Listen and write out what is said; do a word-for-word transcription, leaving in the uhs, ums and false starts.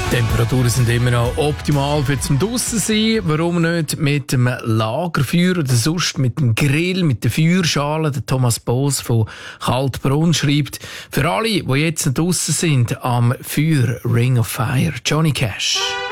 Die Temperaturen sind immer noch optimal für zum draussen sein. Warum nicht mit dem Lagerfeuer oder sonst mit dem Grill, mit der Feuerschale? Der Thomas Boos von Kaltbrunn schreibt, für alle, die jetzt draussen sind, am Feuer Ring of Fire, Johnny Cash.